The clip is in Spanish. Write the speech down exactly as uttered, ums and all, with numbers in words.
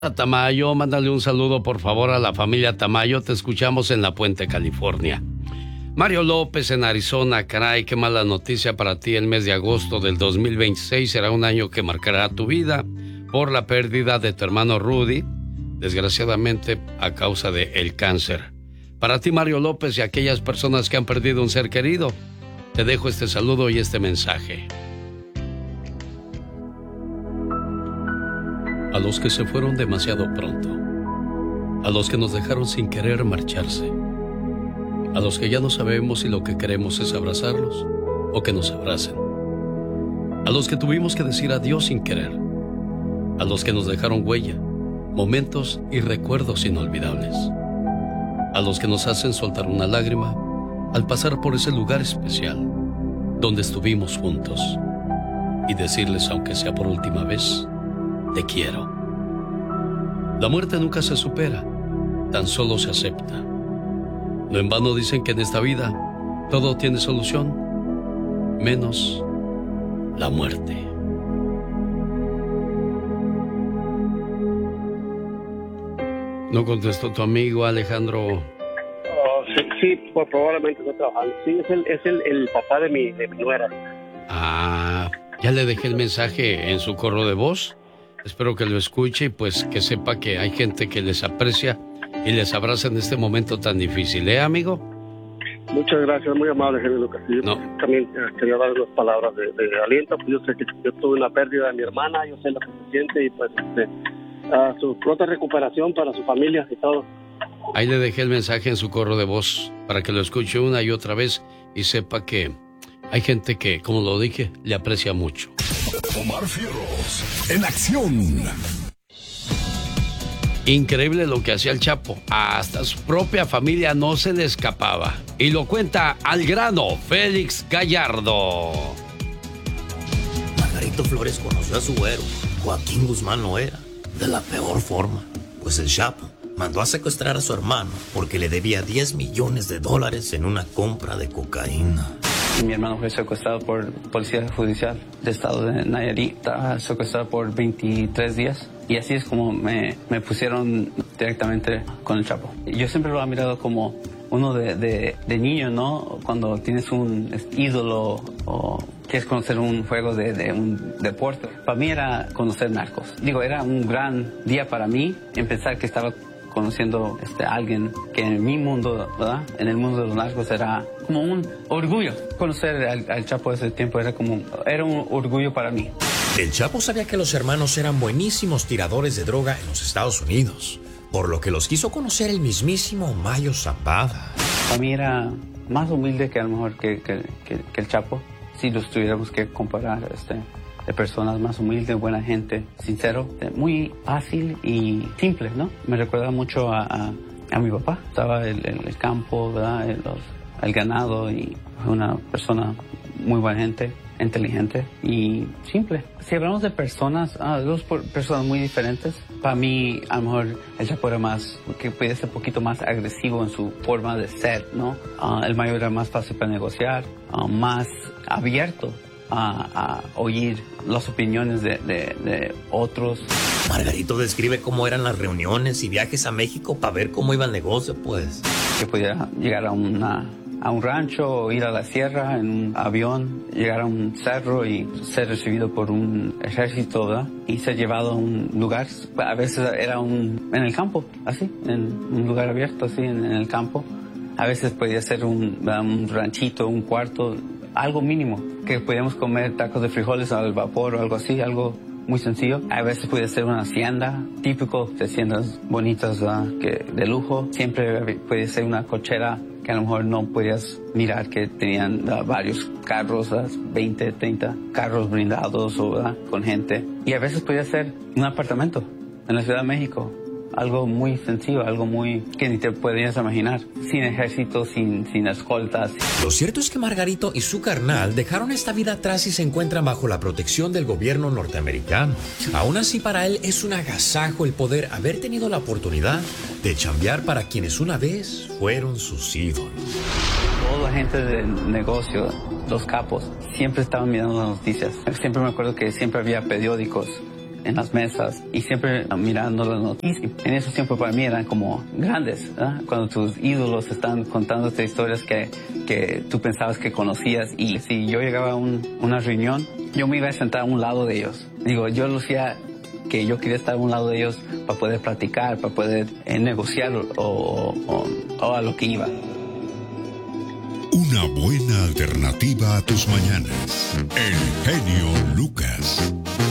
Tamayo, mándale un saludo por favor a la familia Tamayo, te escuchamos en La Puente, California. Mario López en Arizona, caray, qué mala noticia para ti. El mes de agosto del dos mil veintiséis será un año que marcará tu vida por la pérdida de tu hermano Rudy, desgraciadamente a causa de el cáncer. Para ti, Mario López, y aquellas personas que han perdido un ser querido, te dejo este saludo y este mensaje. A los que se fueron demasiado pronto, a los que nos dejaron sin querer marcharse, a los que ya no sabemos si lo que queremos es abrazarlos o que nos abracen, a los que tuvimos que decir adiós sin querer, a los que nos dejaron huella, momentos y recuerdos inolvidables, a los que nos hacen soltar una lágrima al pasar por ese lugar especial donde estuvimos juntos y decirles, aunque sea por última vez, te quiero. La muerte nunca se supera, tan solo se acepta. No en vano dicen que en esta vida todo tiene solución, menos la muerte. ¿No contestó tu amigo Alejandro? Oh, sí, sí, pues probablemente está trabajando. Sí, es el, es el, el papá de mi, de mi nuera. Ah, ya le dejé el mensaje en su correo de voz. Espero que lo escuche y pues que sepa que hay gente que les aprecia y les abraza en este momento tan difícil, ¿eh, amigo? Muchas gracias, muy amable, Genio Lucas. Yo no. También eh, quería dar unas palabras de, de aliento, pues yo sé que yo tuve una pérdida de mi hermana, yo sé lo que se siente y pues este, uh, su pronta recuperación para su familia y todo. Ahí le dejé el mensaje en su correo de voz para que lo escuche una y otra vez y sepa que hay gente que, como lo dije, le aprecia mucho. Omar Fierros, en acción. Increíble lo que hacía el Chapo. Hasta su propia familia no se le escapaba. Y lo cuenta al grano Félix Gallardo. Margarito Flores conoció a su güero. Joaquín Guzmán lo era. De la peor forma. Pues el Chapo mandó a secuestrar a su hermano porque le debía diez millones de dólares en una compra de cocaína. Mi hermano fue secuestrado por Policía Judicial del estado de Nayarit. Estaba secuestrado por veintitrés días. Y así es como me, me pusieron directamente con el Chapo. Yo siempre lo he mirado como uno de, de, de niño, ¿no? Cuando tienes un ídolo o quieres conocer un juego de, de un deporte. Para mí era conocer narcos. Digo, era un gran día para mí en pensar que estaba conociendo este, a alguien que en mi mundo, ¿verdad? En el mundo de los narcos era como un orgullo. Conocer al, al Chapo de ese tiempo era como, era un orgullo para mí. El Chapo sabía que los hermanos eran buenísimos tiradores de droga en los Estados Unidos, por lo que los quiso conocer el mismísimo Mayo Zambada. Para mí era más humilde que a lo mejor que, que, que, que el Chapo, si los tuviéramos que comparar, este, de personas más humildes, buena gente, sincero, muy fácil y simple, ¿no? Me recuerda mucho a, a, a mi papá. Estaba en el, el campo, ¿verdad? El, los, el ganado, y fue una persona muy buena gente, inteligente y simple. Si hablamos de personas, ah, dos personas muy diferentes, para mí a lo mejor el Chapo era más, que podía ser un poquito más agresivo en su forma de ser, ¿no? Uh, el Mayo era más fácil para negociar, uh, más abierto a, a oír las opiniones de, de, de otros. Margarito describe cómo eran las reuniones y viajes a México para ver cómo iba el negocio, pues. Que podía llegar a una a un rancho o ir a la sierra en un avión, llegar a un cerro y ser recibido por un ejército, ¿verdad? Y ser llevado a un lugar, a veces era un, en el campo, así, en un lugar abierto, así, en, en el campo. A veces podía ser un, un ranchito, un cuarto, algo mínimo, que podíamos comer tacos de frijoles al vapor o algo así, algo muy sencillo. A veces puede ser una hacienda, típico de haciendas bonitas, ¿verdad? Que de lujo. Siempre puede ser una cochera que a lo mejor no podías mirar, que tenían uh, varios carros, uh, veinte, treinta carros blindados, ¿verdad? Con gente. Y a veces podía ser un apartamento en la Ciudad de México. Algo muy sencillo, algo muy que ni te podrías imaginar. Sin ejército, sin, sin escoltas. Lo cierto es que Margarito y su carnal dejaron esta vida atrás y se encuentran bajo la protección del gobierno norteamericano. Aún así, para él es un agasajo el poder haber tenido la oportunidad de chambear para quienes una vez fueron sus ídolos. Toda la gente del negocio, los capos, siempre estaban mirando las noticias. Siempre me acuerdo que siempre había periódicos en las mesas y siempre mirando las noticias. En esos tiempos para mí eran como grandes, ¿eh? Cuando tus ídolos están contándote historias que, que tú pensabas que conocías, y si yo llegaba a un, una reunión, yo me iba a sentar a un lado de ellos. Digo, yo lo hacía que yo quería estar a un lado de ellos para poder platicar, para poder eh, negociar o, o, o, o a lo que iba. Una buena alternativa a tus mañanas. El genio Lucas.